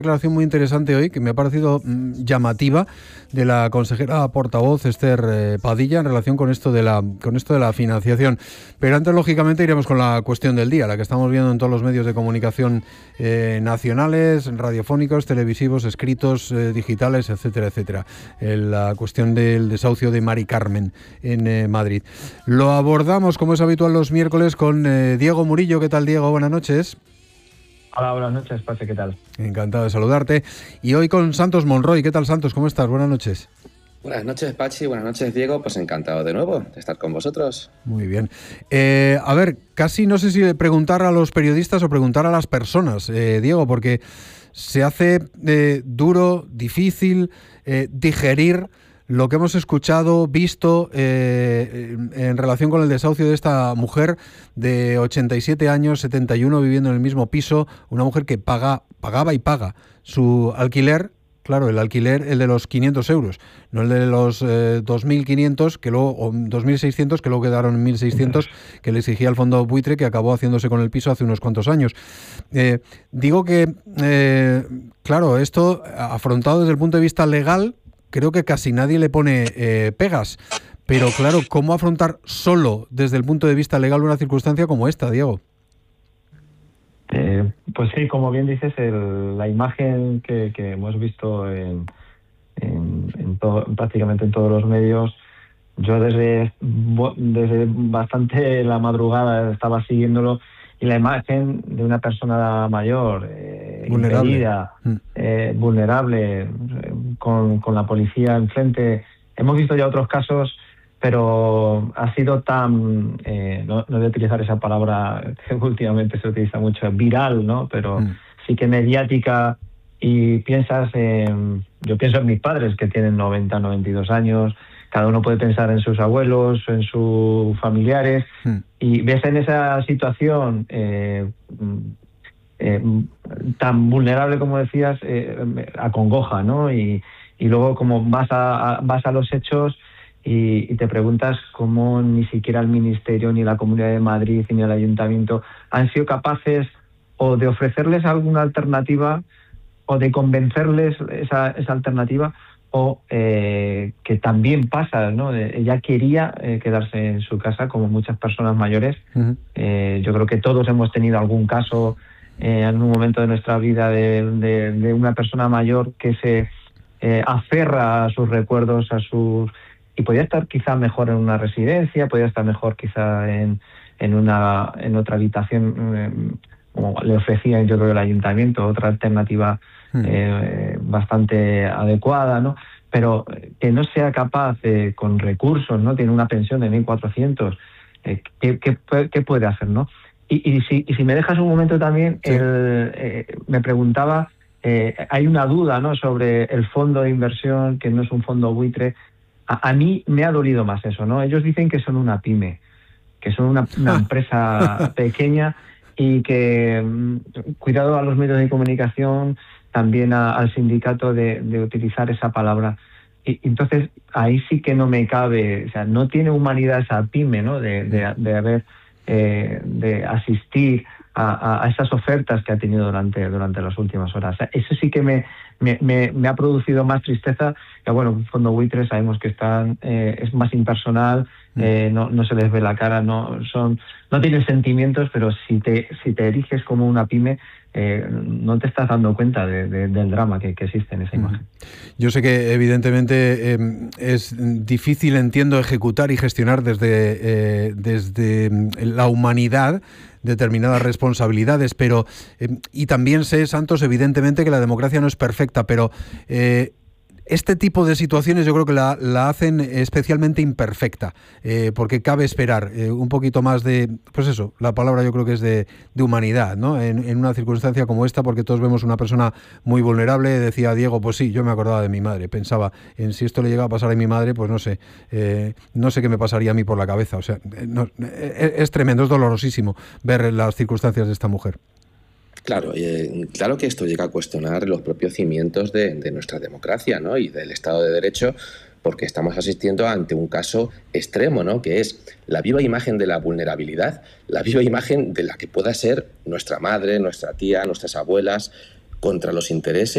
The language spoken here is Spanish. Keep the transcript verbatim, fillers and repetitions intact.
Declaración muy interesante hoy que me ha parecido mmm, llamativa de la consejera portavoz Esther eh, Padilla en relación con esto de la con esto de la financiación. Pero antes, lógicamente, iremos con la cuestión del día, la que estamos viendo en todos los medios de comunicación eh, nacionales, radiofónicos, televisivos, escritos, eh, digitales, etcétera, etcétera. Eh, la cuestión del desahucio de Mari Carmen en eh, Madrid. Lo abordamos, como es habitual, los miércoles con eh, Diego Murillo. ¿Qué tal, Diego? Buenas noches. Hola, buenas noches, Pache, ¿qué tal? Encantado de saludarte. Y hoy con Santos Monroy. ¿Qué tal, Santos? ¿Cómo estás? Buenas noches. Buenas noches, Pachi. Buenas noches, Diego. Pues encantado de nuevo de estar con vosotros. Muy bien. Eh, a ver, casi no sé si preguntar a los periodistas o preguntar a las personas, eh, Diego, porque se hace eh, duro, difícil eh, digerir lo que hemos escuchado, visto eh, en relación con el desahucio de esta mujer de ochenta y siete años, setenta y uno, viviendo en el mismo piso, una mujer que paga, pagaba y paga su alquiler, claro, el alquiler, el de los quinientos euros, no el de los eh, dos mil quinientos, que luego, o dos mil seiscientos, que luego quedaron en mil seiscientos, que le exigía el fondo buitre, que acabó haciéndose con el piso hace unos cuantos años. Eh, digo que, eh, claro, esto afrontado desde el punto de vista legal, creo que casi nadie le pone eh, pegas. Pero claro, ¿cómo afrontar solo desde el punto de vista legal una circunstancia como esta, Diego? Eh, pues sí, como bien dices, el, la imagen que, que hemos visto en, en, en todo, prácticamente en todos los medios, yo desde, desde bastante la madrugada estaba siguiéndolo, y la imagen de una persona mayor, eh, vulnerable, impedida, eh, vulnerable, con, con la policía enfrente. Hemos visto ya otros casos, pero ha sido tan, eh, no, no voy a utilizar esa palabra que últimamente se utiliza mucho, viral, ¿no? Pero mm. sí que mediática, y piensas en, yo pienso en mis padres que tienen noventa, noventa y dos años, cada uno puede pensar en sus abuelos, en sus familiares, mm. y ves en esa situación eh, eh, tan vulnerable como decías, eh, acongoja, ¿no? Y, y luego como vas a, a, vas a los hechos y, y te preguntas cómo ni siquiera el Ministerio, ni la Comunidad de Madrid, ni el Ayuntamiento han sido capaces o de ofrecerles alguna alternativa, o de convencerles esa, esa alternativa, o eh, que también pasa, ¿no? Ella quería eh, quedarse en su casa, como muchas personas mayores. Uh-huh. Eh, yo creo que todos hemos tenido algún caso eh, en un momento de nuestra vida de, de, de una persona mayor que se eh, aferra a sus recuerdos, a sus y podía estar quizá mejor en una residencia, podía estar mejor quizá en, en una en otra habitación, eh, como le ofrecía, yo creo, el ayuntamiento, otra alternativa Eh, bastante adecuada, ¿no? Pero que no sea capaz, eh, con recursos, ¿no? Tiene una pensión de mil cuatrocientos, eh, ¿qué, qué, ¿qué puede hacer, no? Y, y, si, y si me dejas un momento también, sí. el, eh, me preguntaba, eh, hay una duda, ¿no?, sobre el fondo de inversión, que no es un fondo buitre. A, a mí me ha dolido más eso, ¿no? Ellos dicen que son una pyme, que son una, una empresa pequeña, y que, cuidado a los medios de comunicación, también a, al sindicato de, de utilizar esa palabra. Y entonces ahí sí que no me cabe, o sea, no tiene humanidad esa pyme, ¿no?, de, de, de haber eh, de asistir a, a esas ofertas que ha tenido durante durante las últimas horas. O sea, eso sí que me, me, me, me ha producido más tristeza. Que bueno, un fondo buitre sabemos que están, eh, es más impersonal, eh, no, no se les ve la cara, no son no tienen sentimientos, pero si te si te eriges como una pyme, Eh, no te estás dando cuenta de, de, del drama que, que existe en esa imagen. Yo sé que evidentemente eh, es difícil, entiendo, ejecutar y gestionar desde, eh, desde la humanidad determinadas responsabilidades, pero eh, y también sé, Santos, evidentemente que la democracia no es perfecta, pero eh, este tipo de situaciones yo creo que la, la hacen especialmente imperfecta, eh, porque cabe esperar eh, un poquito más de, pues eso, la palabra yo creo que es de, de humanidad, ¿no? En, en una circunstancia como esta, porque todos vemos una persona muy vulnerable. Decía Diego, pues sí, yo me acordaba de mi madre, pensaba en si esto le llegaba a pasar a mi madre, pues no sé, eh, no sé qué me pasaría a mí por la cabeza. O sea, no, es, es tremendo, es dolorosísimo ver las circunstancias de esta mujer. Claro, eh, claro que esto llega a cuestionar los propios cimientos de, de nuestra democracia, ¿no?, y del Estado de Derecho, porque estamos asistiendo ante un caso extremo, ¿no?, que es la viva imagen de la vulnerabilidad, la viva imagen de la que pueda ser nuestra madre, nuestra tía, nuestras abuelas, contra los intereses